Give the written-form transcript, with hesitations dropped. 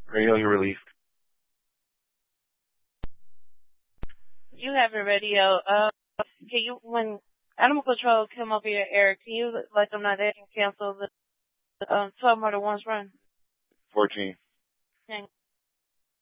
Radio, you're released. You have your radio. Can you, when Animal Control come up here, Eric, can you let them know they can cancel the 12 Murder One's run? 14. Thanks.